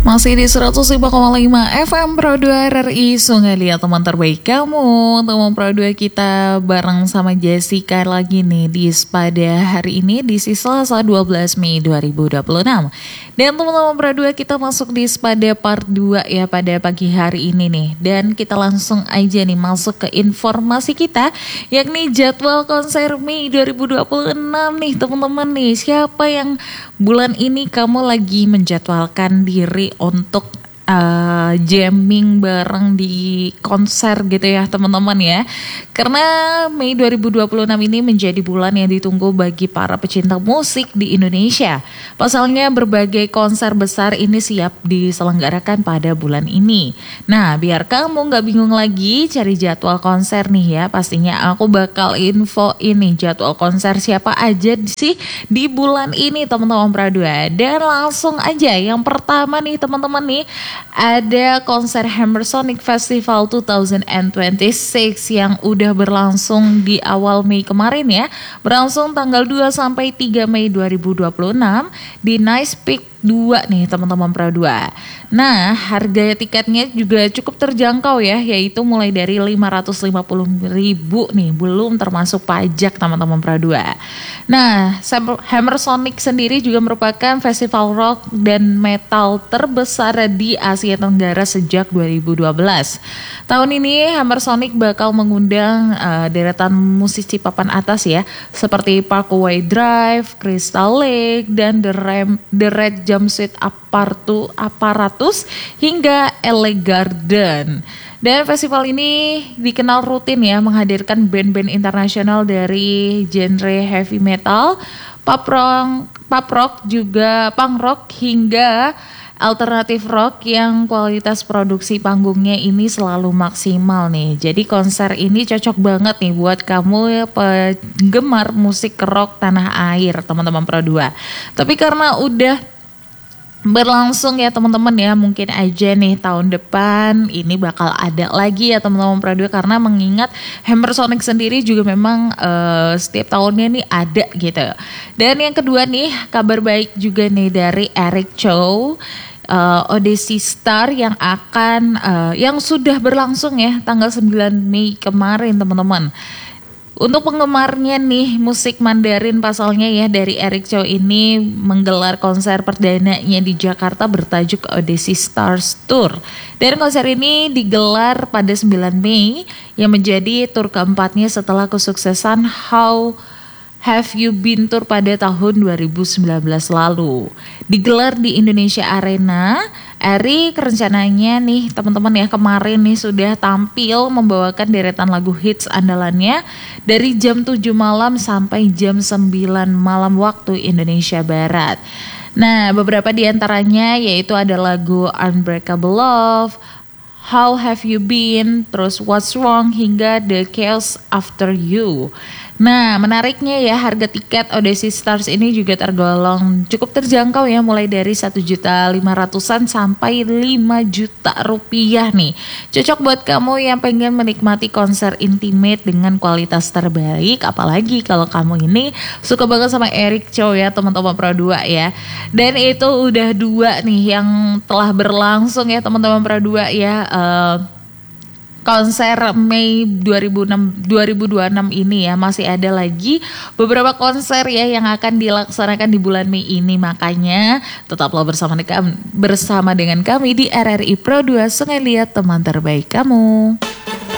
Masih di 105,5 FM Pro 2 RRI Sungai Liat, teman terbaik kamu. Teman Pro 2 kita bareng sama Jessica lagi nih pada hari ini di Selasa 12 Mei 2026. Dan teman-teman Pro 2 kita masuk di pada part 2 ya pada pagi hari ini nih. Dan kita langsung aja nih masuk ke informasi kita, yakni jadwal konser Mei 2026 nih teman-teman nih. Siapa yang bulan ini kamu lagi menjadwalkan diri untuk jamming bareng di konser gitu ya teman-teman ya. Karena Mei 2026 ini menjadi bulan yang ditunggu bagi para pecinta musik di Indonesia. Pasalnya berbagai konser besar ini siap diselenggarakan pada bulan ini. Nah, biar kamu gak bingung lagi cari jadwal konser nih ya, pastinya aku bakal info ini jadwal konser siapa aja sih di bulan ini teman-teman Pradua. Dan langsung aja yang pertama nih teman-teman nih, ada konser Hammer Sonic Festival 2026 yang udah berlangsung di awal Mei kemarin ya. Berlangsung tanggal 2 sampai 3 Mei 2026 di Nice Peak 2 nih teman-teman Pro 2. Nah, harga tiketnya juga cukup terjangkau ya, yaitu mulai dari 550.000 nih, belum termasuk pajak teman-teman Pro 2. Nah, Hammer Sonic sendiri juga merupakan festival rock dan metal terbesar di Asia Tenggara sejak 2012. Tahun ini Hammer Sonic bakal mengundang deretan musisi papan atas ya, seperti Parkway Drive, Crystal Lake, dan The Red Jumpsuit Apparatus hingga LA Garden. Dan festival ini dikenal rutin ya menghadirkan band-band internasional dari genre heavy metal, pop rock juga punk rock hingga alternatif rock yang kualitas produksi panggungnya ini selalu maksimal nih. Jadi konser ini cocok banget nih buat kamu penggemar musik rock tanah air teman-teman Pro 2. Tapi karena udah berlangsung ya teman-teman ya, mungkin aja nih tahun depan ini bakal ada lagi ya teman-teman Pro 2, karena mengingat Hammer Sonic sendiri juga memang setiap tahunnya nih ada gitu. Dan yang kedua nih, kabar baik juga nih dari Eric Chow, Odyssey Star yang akan yang sudah berlangsung ya tanggal 9 Mei kemarin teman-teman. Untuk penggemarnya nih musik Mandarin pasalnya ya dari Eric Chow ini menggelar konser perdananya di Jakarta bertajuk Odyssey Stars Tour. Dan konser ini digelar pada 9 Mei yang menjadi tur keempatnya setelah kesuksesan How Have You Been Tour pada tahun 2019 lalu. Digelar di Indonesia Arena, Eric rencananya nih teman-teman ya kemarin nih sudah tampil membawakan deretan lagu hits andalannya dari jam 7 malam sampai jam 9 malam waktu Indonesia Barat. Nah, beberapa di antaranya yaitu ada lagu Unbreakable Love, How Have You Been, terus What's Wrong hingga The Chaos After You. Nah, menariknya ya harga tiket Odyssey Stars ini juga tergolong cukup terjangkau ya, mulai dari 1.500.000-an sampai 5 juta rupiah nih. Cocok buat kamu yang pengen menikmati konser intimate dengan kualitas terbaik, apalagi kalau kamu ini suka banget sama Eric Chow ya teman-teman Pro 2 ya. Dan itu udah 2 nih yang telah berlangsung ya teman-teman Pro 2 ya. Konser Mei 2026 ini ya, masih ada lagi beberapa konser ya yang akan dilaksanakan di bulan Mei ini, makanya tetaplah bersama dengan kami di RRI Pro 2 Sungai Liat, teman terbaik kamu.